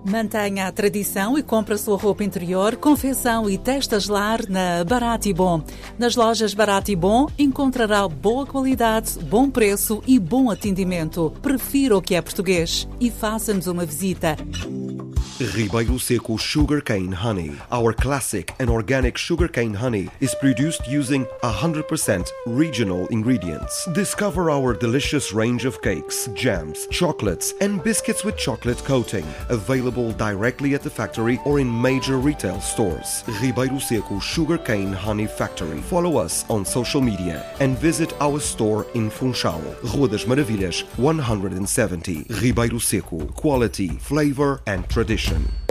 Mantenha a tradição e compre a sua roupa interior, confecção e testas lar na Barato e Bom. Nas lojas Barato e Bom encontrará boa qualidade, bom preço e bom atendimento. Prefira o que é português e faça-nos uma visita. Ribeiro Seco Sugarcane Honey. Our classic and organic sugarcane honey is produced using 100% regional ingredients. Discover our delicious range of cakes, jams, chocolates, and biscuits with chocolate coating, available directly at the factory or in major retail stores. Ribeiro Seco Sugarcane Honey Factory. Follow us on social media and visit our store in Funchal, Rua das Maravilhas, 170. Ribeiro Seco. Quality, flavor, and tradition.